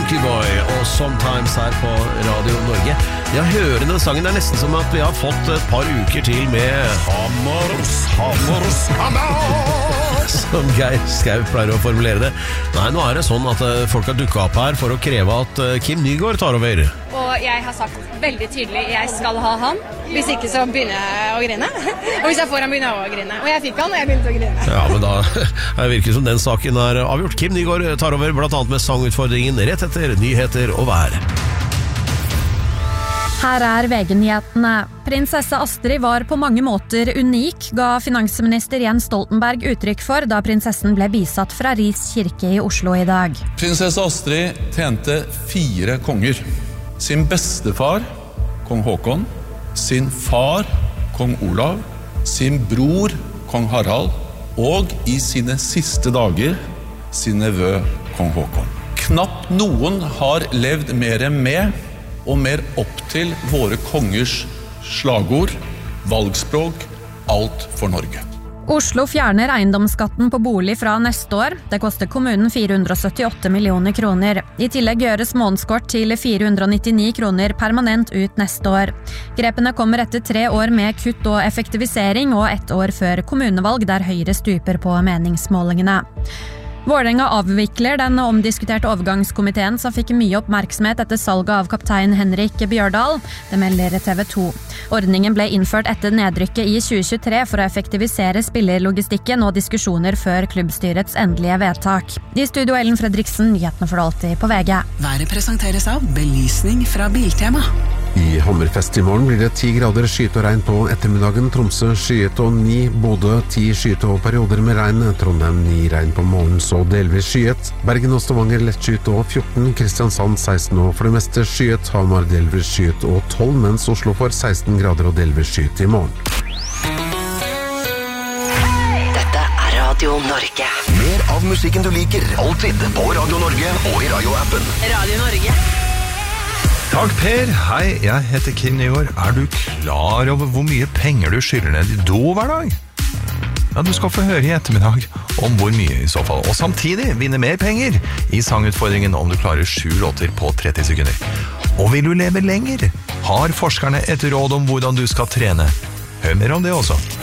Donkeyboy og Sometimes her på Radio Norge. Jeg hører denne sangen, det nesten som at vi har fått et par uker til med Hammers, som Geir Skau pleier å formulere det. Nei, nå er det sånn at folk har dukket opp her for å kreve at Kim Nygaard tar over. Og jeg har sagt veldig tydelig, jeg skal ha han. Hvis ikke så begynner jeg å grine. Og hvis jeg får han, begynner jeg å grine. Og jeg fikk han, og jeg begynte å grine. Ja, men da virker det som den saken er avgjort. Kim Nygaard tar over, blant annet med sangutfordringen rett etter nyheter og vær. Her er VG-nyhetene. Prinsesse Astrid var på mange måter unik, ga finansminister Jens Stoltenberg uttrykk for da prinsessen ble bisatt fra Ris kirke i Oslo i dag. Prinsesse Astrid tjente 4 konger. Sin bestefar, kong Håkon, sin far, kong Olav, sin bror, kong Harald, og i sine siste dager, sin nevø, kong Håkon. Knapt noen har levd mer med og mer opp til våre kongers slagord, valgspråk, alt for Norge. Oslo fjerner eiendomsskatten på bolig fra neste år. Det koster kommunen 478 millioner kroner. I tillegg gjøres månedskort til 499 kroner permanent ut neste år. Grepene kommer etter 3 år med kutt og effektivisering og 1 år før kommunevalg der Høyre stuper på meningsmålingene. Vålerenga avvikler den omdiskuterte overgangskomiteen som fikk mye oppmerksomhet etter salget av kaptein Henrik Bjørdal. Det melder TV 2. Ordningen ble innført etter nedrykket i 2023 for å effektivisere spillerlogistikken og diskusjoner før klubbstyrets endelige vedtak. I studio Ellen Fredriksen, nyhetene for alltid på VG. Været presenteres av belysning fra Biltema. I Hammerfest i morgen blir det 10 grader skyet og regn på ettermiddagen. Tromsø skyet og 9, Bodø 10 skyet og perioder med regn. Trondheim 9 regn på morgen så delvis skyet. Bergen og Stavanger lett skyet og 14, Kristiansand 16 og for det meste skyet. Hamar delvis skyet og 12, mens Oslo får 16 grader og delvis skyet i morgen. Dette er Radio Norge. Mer av musikken du liker, alltid på Radio Norge og i radioappen. Radio Norge. Dag Per, hei, jeg heter Kim Nygaard. Er du klar over hvor mye penger du skylder ned i do hver dag? Ja, du skal få høre i ettermiddag om hvor mye i så fall. Og samtidig vinne mer penger i sangutfordringen om du klarer 7 låter på 30 sekunder. Og vil du leve lenger? Har forskerne et råd om hvordan du skal trene? Hør mer om det også.